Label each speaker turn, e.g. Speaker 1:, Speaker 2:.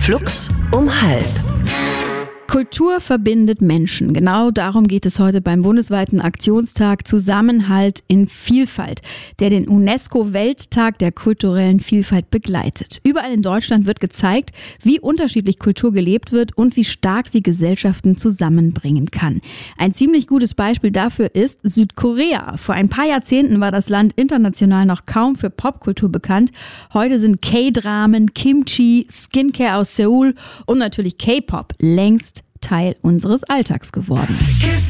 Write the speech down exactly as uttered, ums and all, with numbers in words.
Speaker 1: Flux um halb.
Speaker 2: Kultur verbindet Menschen. Genau darum geht es heute beim bundesweiten Aktionstag Zusammenhalt in Vielfalt, der den UNESCO-Welttag der kulturellen Vielfalt begleitet. Überall in Deutschland wird gezeigt, wie unterschiedlich Kultur gelebt wird und wie stark sie Gesellschaften zusammenbringen kann. Ein ziemlich gutes Beispiel dafür ist Südkorea. Vor ein paar Jahrzehnten war das Land international noch kaum für Popkultur bekannt. Heute sind K-Dramen, Kimchi, Skincare aus Seoul und natürlich K-Pop längst Teil unseres Alltags geworden.